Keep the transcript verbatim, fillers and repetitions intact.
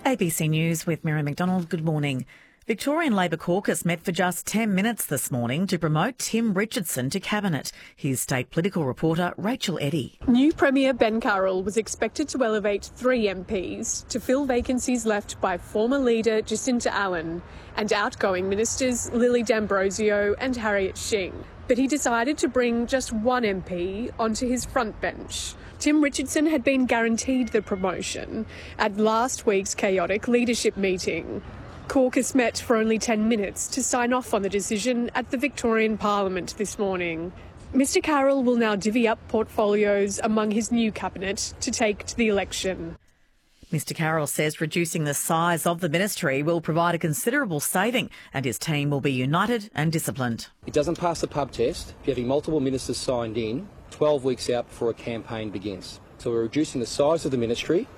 A B C News with Mary McDonald. Good morning. Victorian Labor caucus met for just ten minutes this morning to promote Tim Richardson to Cabinet. Here's state political reporter Rachel Eddy. New Premier Ben Carroll was expected to elevate three M Ps to fill vacancies left by former leader Jacinta Allan and outgoing ministers Lily D'Ambrosio and Harriet Shing. But he decided to bring just one M P onto his front bench. Tim Richardson had been guaranteed the promotion at last week's chaotic leadership meeting. Caucus met for only ten minutes to sign off on the decision at the Victorian Parliament this morning. Mister Carroll will now divvy up portfolios among his new cabinet to take to the election. Mister Carroll says reducing the size of the ministry will provide a considerable saving and his team will be united and disciplined. It doesn't pass the pub test if you're having multiple ministers signed in twelve weeks out before a campaign begins. So we're reducing the size of the ministry